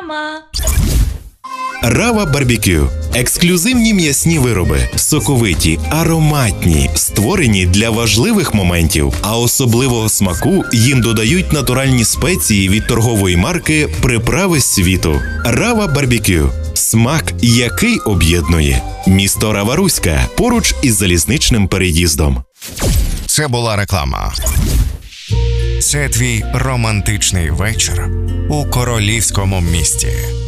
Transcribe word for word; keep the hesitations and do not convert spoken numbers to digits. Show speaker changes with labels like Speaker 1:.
Speaker 1: Реклама.
Speaker 2: Рава Барбекю – ексклюзивні м'ясні вироби, соковиті, ароматні, створені для важливих моментів, а особливого смаку їм додають натуральні спеції від торгової марки «Приправи світу». Рава Барбекю – смак, який об'єднує. Місто Рава-Руська, поруч із залізничним переїздом.
Speaker 3: Це була реклама. Це твій романтичний вечір у королівському місті.